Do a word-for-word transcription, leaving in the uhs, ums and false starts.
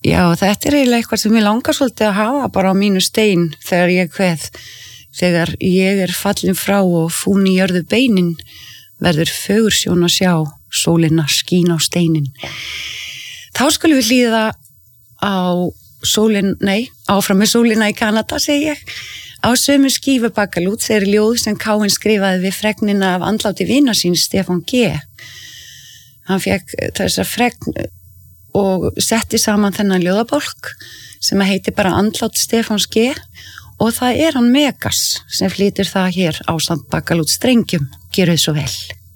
Já, þetta er eiginlega eitthvað sem ég langar svolítið að hafa bara á mínu stein þegar ég kveð, þegar ég er fallin frá og fún í jörðu beinin, verður fögursjón að sjá, sólina skín á steinin. Þá skulum við hlýða á sólin, nei, áfram með sólina í Kanada, segi ég. Á sömu skífu Bakalúts er ljóð sem Káinn skrifaði við fregnina af andláti vina sín Stefán G. Hann fekk þessa fregn og setti saman þennan ljóðabálk sem heiti bara Andlát Stefáns G. Og það er hann Megas sem flytur það hér ásamt Bakalúts strengjum. Gjörðu svo vel.